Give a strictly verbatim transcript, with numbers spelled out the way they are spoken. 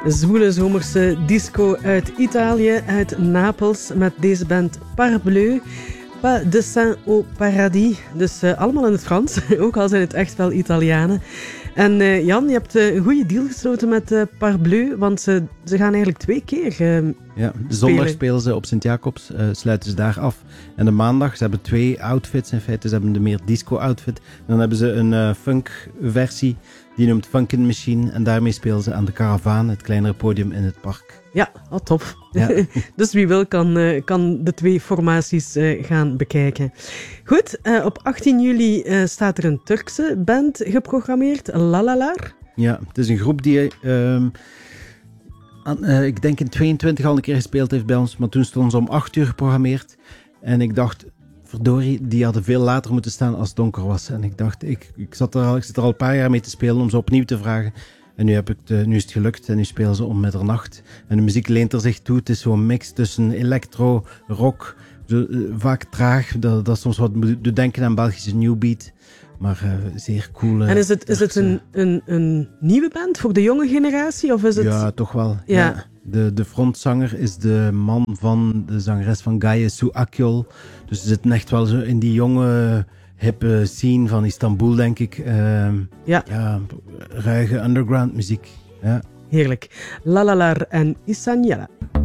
Zwoele zomerse disco uit Italië, uit Napels, met deze band Parbleu. Pas de Saint au Paradis. Dus uh, allemaal in het Frans, ook al zijn het echt wel Italianen. En uh, Jan, je hebt uh, een goede deal gesloten met uh, Parbleu, want ze, ze gaan eigenlijk twee keer uh, Ja, de zondag spelen ze op Sint-Jacobs, uh, sluiten ze daar af. En de maandag, ze hebben twee outfits in feite. Ze hebben de meer disco-outfit. Dan hebben ze een uh, funk-versie, die noemt Funkin' Machine. En daarmee spelen ze aan de Karavaan, het kleinere podium in het park. Ja, oh, top. Ja. Dus wie wil kan, uh, kan de twee formaties uh, gaan bekijken. Goed, uh, op achttien juli uh, staat er een Turkse band geprogrammeerd, Lalalar. Ja, het is een groep die... Uh, aan, uh, ik denk in tweeëntwintig al een keer gespeeld heeft bij ons, maar toen stonden ze om acht uur geprogrammeerd. En ik dacht, verdorie, die hadden veel later moeten staan als het donker was. En ik dacht, ik, ik, zat er al, ik zit er al een paar jaar mee te spelen om ze opnieuw te vragen. En nu, heb ik de, nu is het gelukt en nu spelen ze om middernacht. En de muziek leent er zich toe. Het is zo'n mix tussen electro, rock, zo, uh, vaak traag. Dat, dat soms wat doet denken aan Belgische New Beat. Maar uh, zeer cool. Uh, en is het, is het een, een, een nieuwe band voor de jonge generatie? Of is het... Ja, toch wel. Ja. Ja. De, de frontzanger is de man van de zangeres van Gaye Su Akyol. Dus ze zitten echt wel zo in die jonge, hippe scene van Istanbul, denk ik. Uh, ja. ja. Ruige underground muziek. Ja. Heerlijk. Lalalar en Isanyala.